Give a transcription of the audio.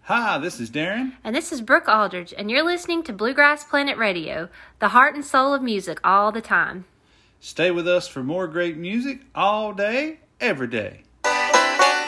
Hi, this is Darren. And this is Brooke Aldridge, and you're listening to Bluegrass Planet Radio, the heart and soul of music all the time. Stay with us for more great music all day, every day.